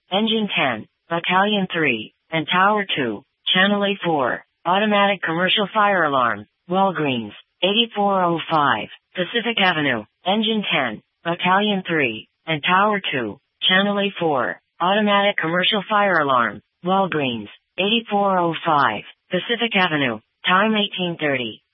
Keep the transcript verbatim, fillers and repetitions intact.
Engine ten, Battalion three, and Tower two, Channel A four, Automatic Commercial Fire Alarm, Walgreens, eighty-four oh five, Pacific Avenue, Engine ten, Battalion three, and Tower two, Channel A four, Automatic Commercial Fire Alarm, Walgreens, eighty-four oh five, Pacific Avenue, time eighteen thirty.